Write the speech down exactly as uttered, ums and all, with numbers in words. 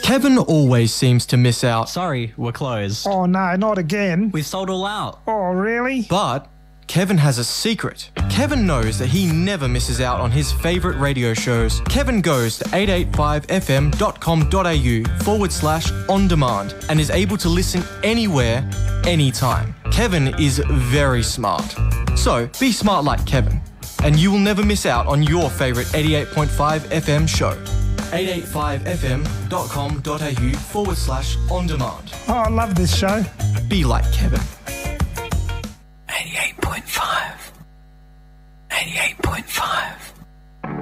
Kevin always seems to miss out. Sorry, we're closed. Oh no, not again. We've sold all out. Oh, really? But Kevin has a secret. Kevin knows that he never misses out on his favourite radio shows. Kevin goes to eight eighty-five f m dot com dot a u forward slash on demand and is able to listen anywhere, anytime. Kevin is very smart. So be smart like Kevin, and you will never miss out on your favourite eighty-eight point five F M show. eight eighty-five f m dot com dot a u forward slash on demand. Oh, I love this show. Be like Kevin.